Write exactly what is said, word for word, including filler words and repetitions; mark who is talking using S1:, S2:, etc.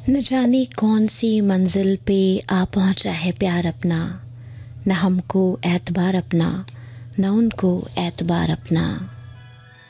S1: न जाने कौन सी मंजिल पे आ पहुंचा है प्यार अपना, न हमको एतबार अपना, न उनको एतबार अपना।